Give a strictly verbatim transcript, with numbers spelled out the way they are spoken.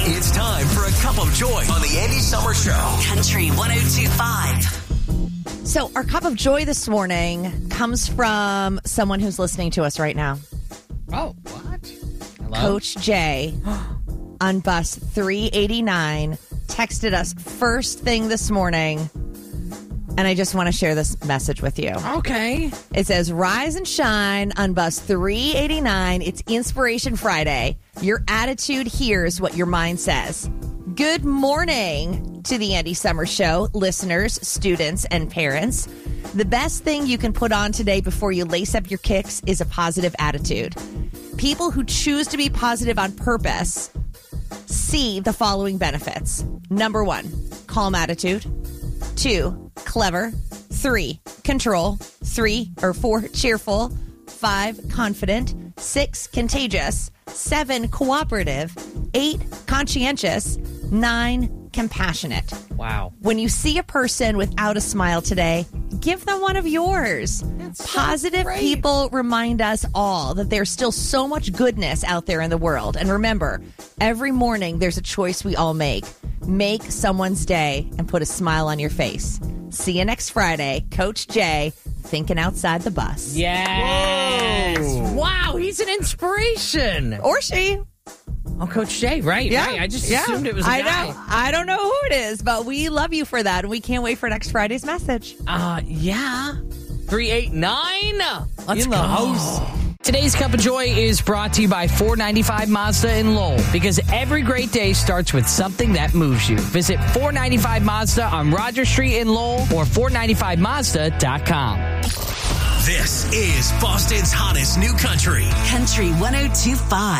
It's time for a cup of joy on the Andy Summer Show. Country one oh two point five. So our cup of joy this morning comes from someone who's listening to us right now. Oh, what? Hello? Coach Jay on bus three eighty-nine texted us first thing this morning. And I just want to share this message with you. Okay. It says, rise and shine on bus three eighty-nine. It's Inspiration Friday. Your attitude hears what your mind says. Good morning to the Andy Summer Show, listeners, students, and parents. The best thing you can put on today before you lace up your kicks is a positive attitude. People who choose to be positive on purpose see the following benefits. Number one, calm attitude. Two, clever. Three, control. Three or four, cheerful. Five, confident. Six, contagious. Seven, cooperative. Eight, conscientious. Nine, compassionate. Wow. When you see a person without a smile today, give them one of yours. That's so Positive great. people remind us all that there's still so much goodness out there in the world. And remember, every morning there's a choice we all make. Make someone's day and put a smile on your face. See you next Friday. Coach Jay, thinking outside the bus. Yes. Whoa. Wow, he's an inspiration. Or she. Oh, Coach Jay, right, Yeah. right. I just Yeah. assumed it was a I guy. know. I don't know who it is, but we love you for that. And we can't wait for next Friday's message. Uh, yeah. three eight nine. Let's In the go. house. Today's Cup of Joy is brought to you by four ninety-five Mazda in Lowell, because every great day starts with something that moves you. Visit four ninety-five Mazda on Roger Street in Lowell or four ninety-five mazda dot com. This is Boston's hottest new country. Country one oh two point five.